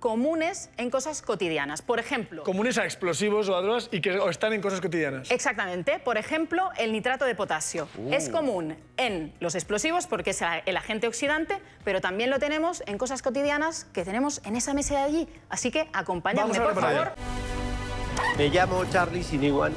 comunes en cosas cotidianas. Por ejemplo... Comunes a explosivos o a drogas y que están en cosas cotidianas. Exactamente. Por ejemplo, el nitrato de potasio. Es común en los explosivos porque es el agente oxidante, pero también lo tenemos en cosas cotidianas que tenemos en esa mesa de allí. Así que acompáñame, por favor. Me llamo Charlie Siniguan